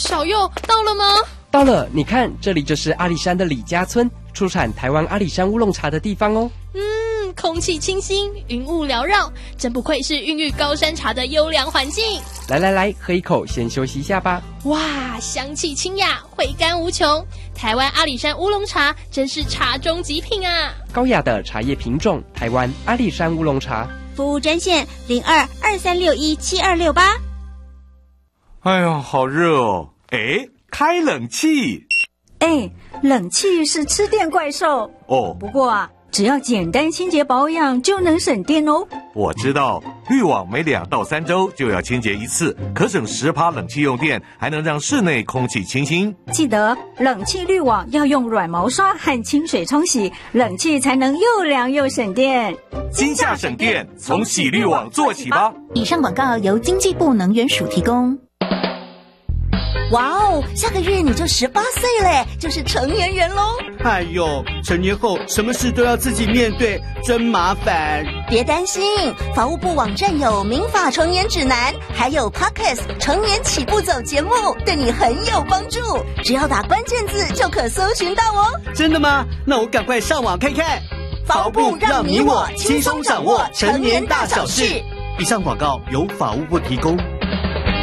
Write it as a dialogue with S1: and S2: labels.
S1: 小佑到了吗？
S2: 到了，你看，这里就是阿里山的李家村，出产台湾阿里山乌龙茶的地方哦。
S1: 空气清新，云雾缭绕，真不愧是孕育高山茶的优良环境。
S2: 来，喝一口，先休息一下吧。
S1: 哇，香气清雅，回甘无穷。台湾阿里山乌龙茶真是茶中极品啊！
S2: 高雅的茶叶品种，台湾阿里山乌龙茶。
S3: 服务专线0223617268。
S4: 哎呀，好热哦！哎，开冷气。
S5: 冷气是吃电怪兽
S4: 哦。
S5: 不过啊，只要简单清洁保养就能省电哦。
S4: 我知道，滤网每2到3周就要清洁一次，可省10%冷气用电，还能让室内空气清新。
S5: 记得冷气滤网要用软毛刷和清水冲洗，冷气才能又凉又省电。
S4: 今夏省电，从洗滤网做起吧。
S6: 以上广告由经济部能源署提供。哇哦，下个月你就18岁嘞，就是成年人咯。
S7: 哎呦，成年后什么事都要自己面对，真麻烦。
S6: 别担心，法务部网站有民法成年指南，还有 Podcast 成年起步走节目，对你很有帮助。只要打关键字就可搜寻到哦。
S7: 真的吗？那我赶快上网看看。
S6: 法务部让你我轻松掌握成年大小事。
S7: 以上广告由法务部提供。